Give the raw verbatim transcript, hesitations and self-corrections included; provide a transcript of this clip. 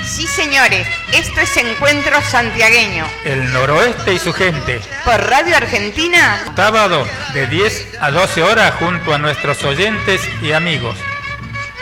Sí, señores, esto es Encuentro Santiagueño. El noroeste y su gente. Por Radio Argentina. Sábado de diez a doce horas junto a nuestros oyentes y amigos.